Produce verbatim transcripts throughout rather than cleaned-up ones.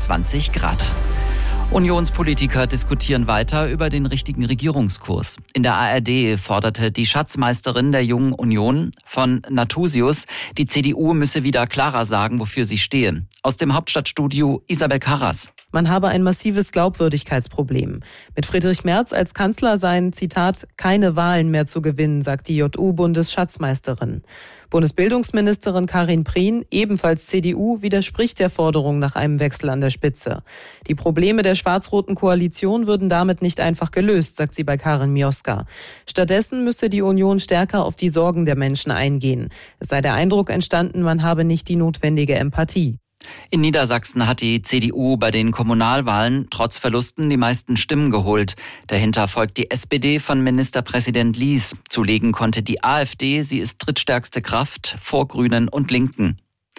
dreiundzwanzig Grad. Unionspolitiker diskutieren weiter über den richtigen Regierungskurs. In der A R D forderte die Schatzmeisterin der Jungen Union von Nathusius, die C D U müsse wieder klarer sagen, wofür sie stehe. Aus dem Hauptstadtstudio Isabel Karras. Man habe ein massives Glaubwürdigkeitsproblem. Mit Friedrich Merz als Kanzler seien, Zitat, keine Wahlen mehr zu gewinnen, sagt die J U-Bundesschatzmeisterin. Bundesbildungsministerin Karin Prien, ebenfalls C D U, widerspricht der Forderung nach einem Wechsel an der Spitze. Die Probleme der schwarz-roten Koalition würden damit nicht einfach gelöst, sagt sie bei Karin Mioska. Stattdessen müsse die Union stärker auf die Sorgen der Menschen eingehen. Es sei der Eindruck entstanden, man habe nicht die notwendige Empathie. In Niedersachsen hat die C D U bei den Kommunalwahlen trotz Verlusten die meisten Stimmen geholt. Dahinter folgt die S P D von Ministerpräsident Lies. Zulegen konnte die A f D, sie ist drittstärkste Kraft vor Grünen und Linken.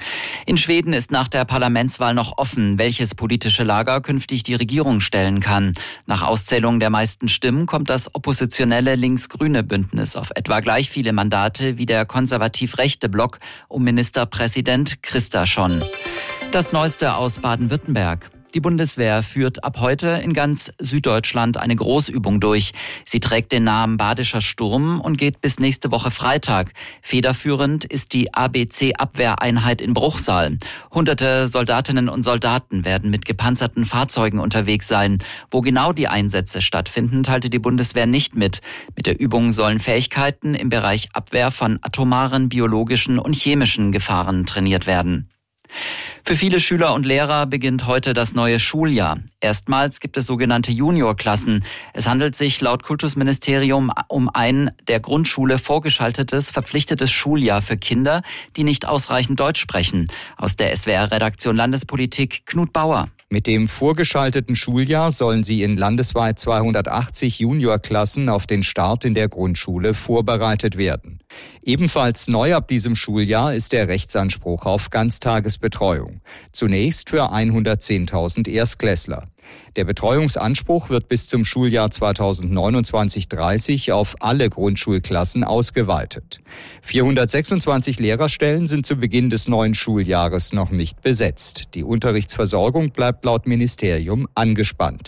In Schweden ist nach der Parlamentswahl noch offen, welches politische Lager künftig die Regierung stellen kann. Nach Auszählung der meisten Stimmen kommt das oppositionelle links-grüne Bündnis auf etwa gleich viele Mandate wie der konservativ-rechte Block um Ministerpräsident Kristersson. Das Neueste aus Baden-Württemberg. Die Bundeswehr führt ab heute in ganz Süddeutschland eine Großübung durch. Sie trägt den Namen Badischer Sturm und geht bis nächste Woche Freitag. Federführend ist die A B C-Abwehreinheit in Bruchsal. Hunderte Soldatinnen und Soldaten werden mit gepanzerten Fahrzeugen unterwegs sein. Wo genau die Einsätze stattfinden, teilte die Bundeswehr nicht mit. Mit der Übung sollen Fähigkeiten im Bereich Abwehr von atomaren, biologischen und chemischen Gefahren trainiert werden. Für viele Schüler und Lehrer beginnt heute das neue Schuljahr. Erstmals gibt es sogenannte Juniorklassen. Es handelt sich laut Kultusministerium um ein der Grundschule vorgeschaltetes, verpflichtetes Schuljahr für Kinder, die nicht ausreichend Deutsch sprechen. Aus der S W R-Redaktion Landespolitik Knut Bauer. Mit dem vorgeschalteten Schuljahr sollen sie in landesweit zweihundertachtzig Juniorklassen auf den Start in der Grundschule vorbereitet werden. Ebenfalls neu ab diesem Schuljahr ist der Rechtsanspruch auf Ganztagesbetreuung. Zunächst für hundertzehntausend Erstklässler. Der Betreuungsanspruch wird bis zum Schuljahr zweitausendneunundzwanzig dreißig auf alle Grundschulklassen ausgeweitet. vierhundertsechsundzwanzig Lehrerstellen sind zu Beginn des neuen Schuljahres noch nicht besetzt. Die Unterrichtsversorgung bleibt laut Ministerium angespannt.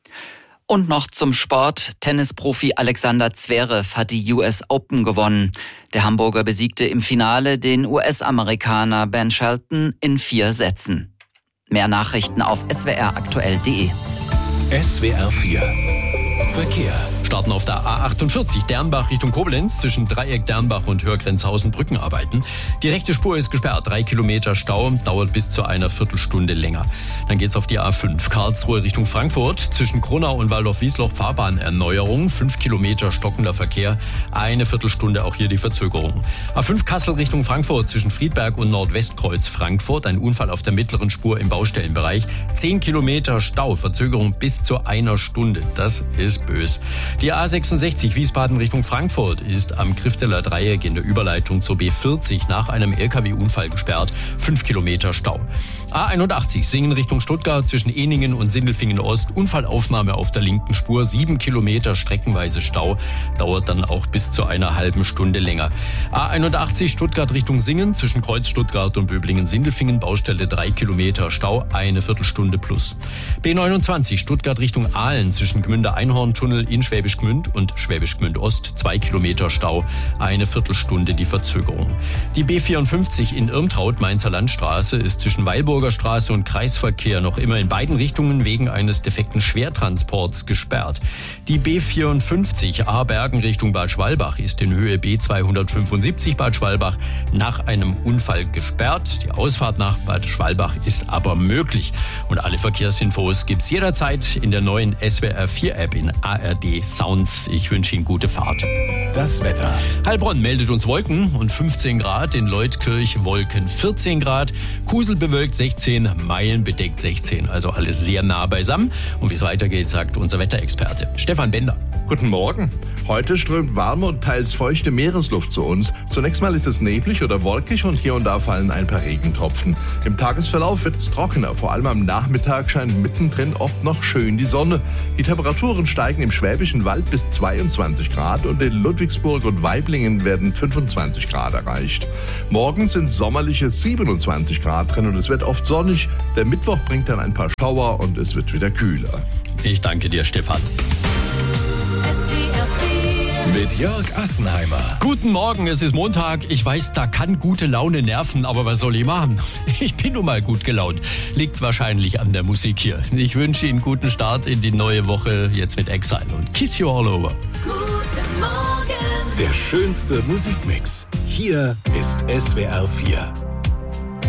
Und noch zum Sport. Tennisprofi Alexander Zverev hat die U S Open gewonnen. Der Hamburger besiegte im Finale den U S-Amerikaner Ben Shelton in vier Sätzen. Mehr Nachrichten auf s w r aktuell punkt d e. S W R vier Verkehr. Starten auf der A achtundvierzig Dernbach Richtung Koblenz zwischen Dreieck Dernbach und Hörgrenzhausen Brückenarbeiten. Die rechte Spur ist gesperrt, drei Kilometer Stau, dauert bis zu einer Viertelstunde länger. Dann geht's auf die A fünf Karlsruhe Richtung Frankfurt zwischen Kronau und Waldorf-Wiesloch Fahrbahnerneuerung, fünf Kilometer stockender Verkehr, eine Viertelstunde auch hier die Verzögerung. A fünf Kassel Richtung Frankfurt zwischen Friedberg und Nordwestkreuz Frankfurt, ein Unfall auf der mittleren Spur im Baustellenbereich, zehn Kilometer Stau, Verzögerung bis zu einer Stunde. Das ist bös. Die A sechsundsechzig Wiesbaden Richtung Frankfurt ist am Krifteler Dreieck in der Überleitung zur B vierzig nach einem L K W-Unfall gesperrt. fünf Kilometer Stau. A einundachtzig Singen Richtung Stuttgart zwischen Ehningen und Sindelfingen Ost. Unfallaufnahme auf der linken Spur. sieben Kilometer streckenweise Stau. Dauert dann auch bis zu einer halben Stunde länger. A einundachtzig Stuttgart Richtung Singen zwischen Kreuz Stuttgart und Böblingen-Sindelfingen. Baustelle drei Kilometer Stau. Eine Viertelstunde plus. B neunundzwanzig Stuttgart Richtung Aalen zwischen Gmünde-Einhorn-Tunnel in Schwäbisch Gmünd und Schwäbisch Gmünd Ost, zwei Kilometer Stau, eine Viertelstunde die Verzögerung. Die B vierundfünfzig in Irmtraut, Mainzer Landstraße, ist zwischen Weilburger Straße und Kreisverkehr noch immer in beiden Richtungen wegen eines defekten Schwertransports gesperrt. Die B vierundfünfzig Aarbergen Richtung Bad Schwalbach ist in Höhe B zweihundertfünfundsiebzig Bad Schwalbach nach einem Unfall gesperrt. Die Ausfahrt nach Bad Schwalbach ist aber möglich. Und alle Verkehrsinfos gibt's jederzeit in der neuen S W R vier App in A R D Sounds. Ich wünsche Ihnen gute Fahrt. Das Wetter. Heilbronn meldet uns Wolken und fünfzehn Grad, in Leutkirch Wolken vierzehn Grad, Kusel bewölkt sechzehn, Mayen bedeckt sechzehn, also alles sehr nah beisammen. Und wie es weitergeht, sagt unser Wetterexperte Stefan Bender. Guten Morgen. Heute strömt warme und teils feuchte Meeresluft zu uns. Zunächst mal ist es neblig oder wolkig und hier und da fallen ein paar Regentropfen. Im Tagesverlauf wird es trockener. Vor allem am Nachmittag scheint mittendrin oft noch schön die Sonne. Die Temperaturen steigen im Schwäbischen Wald bis zweiundzwanzig Grad und in Ludwigsburg und Waiblingen werden fünfundzwanzig Grad erreicht. Morgen sind sommerliche siebenundzwanzig Grad drin und es wird oft sonnig. Der Mittwoch bringt dann ein paar Schauer und es wird wieder kühler. Ich danke dir, Stefan. Mit Jörg Assenheimer. Guten Morgen, es ist Montag. Ich weiß, da kann gute Laune nerven, aber was soll ich machen? Ich bin nun mal gut gelaunt. Liegt wahrscheinlich an der Musik hier. Ich wünsche Ihnen guten Start in die neue Woche jetzt mit Exile und Kiss You All Over. Guten Morgen. Der schönste Musikmix. Hier ist S W R vier.